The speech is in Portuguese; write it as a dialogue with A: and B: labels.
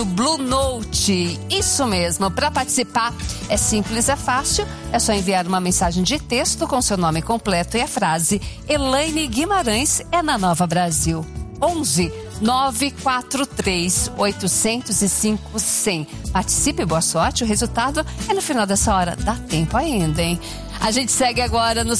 A: Blue Note. Isso mesmo, para participar é simples, é fácil, é só enviar uma mensagem de texto com seu nome completo e a frase Elaine Guimarães é na Nova Brasil. 11 943 805 100. Participe, boa sorte, o resultado é no final dessa hora. Dá tempo ainda, hein? A gente segue agora no